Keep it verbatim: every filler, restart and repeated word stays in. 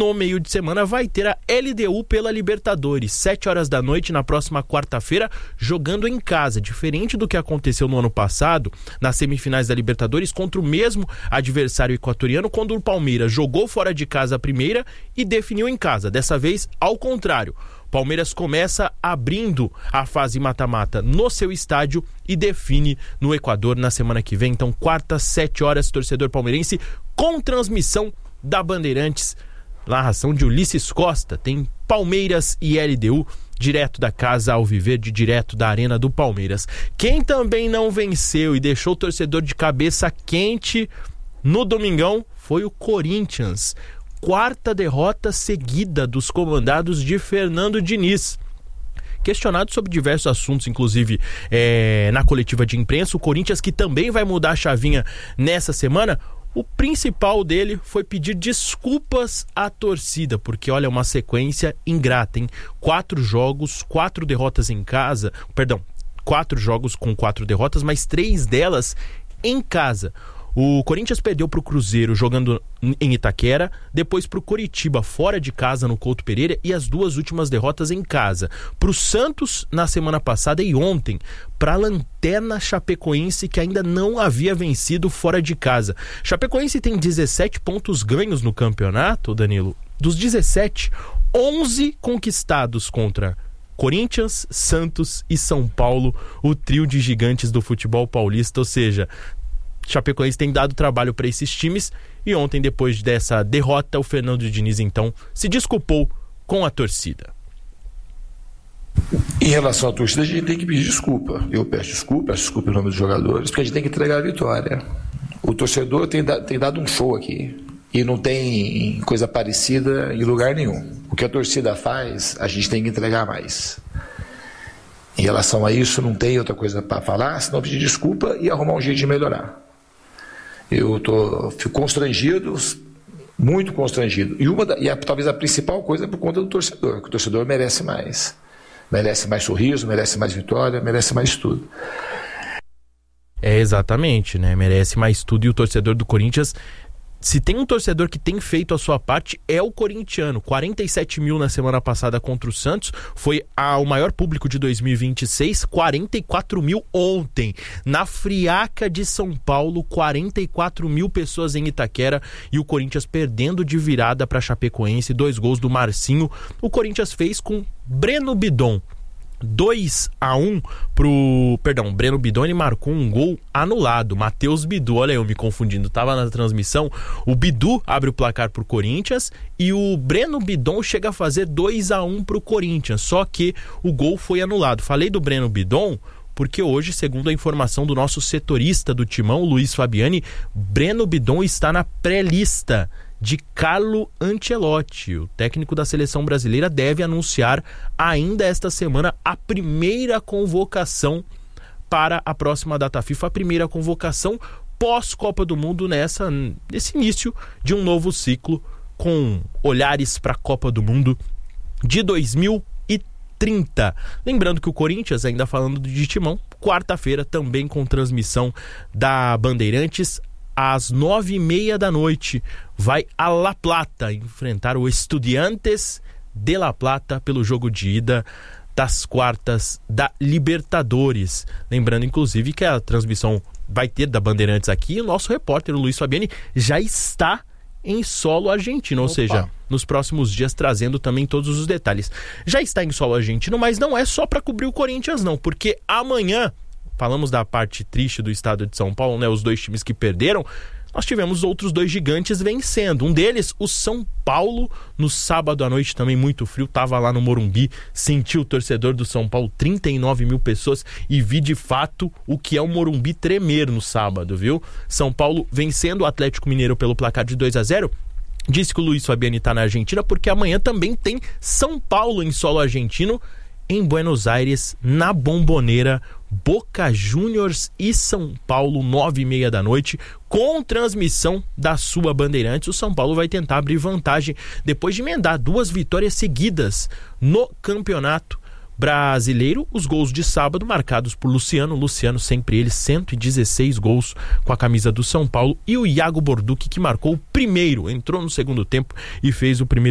no meio de semana vai ter a L D U pela Libertadores, sete horas da noite na próxima quarta-feira, jogando em casa, diferente do que aconteceu no ano passado, nas semifinais da Libertadores, contra o mesmo adversário equatoriano, quando o Palmeiras jogou fora de casa a primeira e definiu em casa. Dessa vez, ao contrário. Palmeiras começa abrindo a fase mata-mata no seu estádio e define no Equador na semana que vem. Então, quarta, sete horas, torcedor palmeirense, com transmissão da Bandeirantes, narração de Ulisses Costa. Tem Palmeiras e L D U, direto da casa Alviverde, direto da Arena do Palmeiras. Quem também não venceu e deixou o torcedor de cabeça quente no domingão foi o Corinthians. Quarta derrota seguida dos comandados de Fernando Diniz. Questionado sobre diversos assuntos, inclusive é, na coletiva de imprensa, o Corinthians, que também vai mudar a chavinha nessa semana, o principal dele foi pedir desculpas à torcida, porque olha, uma sequência ingrata, hein? Quatro jogos, quatro derrotas em casa, perdão, quatro jogos com quatro derrotas, mas três delas em casa. O Corinthians perdeu para o Cruzeiro jogando em Itaquera, depois para o Coritiba fora de casa no Couto Pereira e as duas últimas derrotas em casa. Para o Santos na semana passada e ontem, para a lanterna Chapecoense, que ainda não havia vencido fora de casa. Chapecoense tem dezessete pontos ganhos no campeonato, Danilo. Dos dezessete, onze conquistados contra Corinthians, Santos e São Paulo, o trio de gigantes do futebol paulista, ou seja, Chapecoense tem dado trabalho para esses times e ontem, depois dessa derrota, o Fernando Diniz então se desculpou com a torcida. Em relação à torcida, a gente tem que pedir desculpa. Eu peço desculpa, peço desculpa em nome dos jogadores, porque a gente tem que entregar a vitória. O torcedor tem, da, tem dado um show aqui e não tem coisa parecida em lugar nenhum. O que a torcida faz, a gente tem que entregar mais. Em relação a isso, não tem outra coisa para falar, senão pedir desculpa e arrumar um jeito de melhorar. Eu tô, fico constrangido, muito constrangido. E, uma da, e a, talvez a principal coisa é por conta do torcedor, que o torcedor merece mais. Merece mais sorriso, merece mais vitória, merece mais tudo. É, exatamente, né? Merece mais tudo, e o torcedor do Corinthians, se tem um torcedor que tem feito a sua parte, é o corintiano. quarenta e sete mil na semana passada contra o Santos, foi a, o maior público de dois mil e vinte e seis, quarenta e quatro mil ontem. Na Friaca de São Paulo, quarenta e quatro mil pessoas em Itaquera, e o Corinthians perdendo de virada para Chapecoense, dois gols do Marcinho. O Corinthians fez com Breno Bidon. dois a um pro... Perdão, Breno Bidon, ele marcou um gol anulado. Matheus Bidu, olha eu me confundindo, tava na transmissão. O Bidu abre o placar pro Corinthians e o Breno Bidon chega a fazer dois a um pro Corinthians, só que o gol foi anulado. Falei do Breno Bidon porque hoje, segundo a informação do nosso setorista do Timão, Luiz Fabiani, Breno Bidon está na pré-lista de Carlo Ancelotti. O técnico da seleção brasileira deve anunciar ainda esta semana a primeira convocação para a próxima data FIFA, a primeira convocação pós-Copa do Mundo nessa, nesse início de um novo ciclo, com olhares para a Copa do Mundo de dois mil e trinta. Lembrando que o Corinthians, ainda falando de Timão, quarta-feira também com transmissão da Bandeirantes, às nove e meia da noite, vai a La Plata enfrentar o Estudiantes de La Plata pelo jogo de ida das quartas da Libertadores. Lembrando, inclusive, que a transmissão vai ter da Bandeirantes aqui, e o nosso repórter, o Luiz Fabiani, já está em solo argentino, ou Opa. seja, nos próximos dias trazendo também todos os detalhes. Já está em solo argentino, mas não é só para cobrir o Corinthians não, porque amanhã, falamos da parte triste do estado de São Paulo, né? Os dois times que perderam. Nós tivemos outros dois gigantes vencendo. Um deles, o São Paulo, no sábado à noite, também muito frio. Tava lá no Morumbi, sentiu o torcedor do São Paulo, trinta e nove mil pessoas, e vi de fato o que é o Morumbi tremer no sábado, viu? São Paulo vencendo o Atlético Mineiro pelo placar de dois a zero. Disse que o Luiz Fabiani tá na Argentina, porque amanhã também tem São Paulo em solo argentino, em Buenos Aires, na Bombonera. Boca Juniors e São Paulo, nove e meia da noite, com transmissão da sua Bandeirantes. O São Paulo vai tentar abrir vantagem depois de emendar duas vitórias seguidas no Campeonato Brasileiro. Os gols de sábado marcados por Luciano, Luciano sempre ele, cento e dezesseis gols com a camisa do São Paulo, e o Iago Borducci, que marcou o primeiro, entrou no segundo tempo e fez o primeiro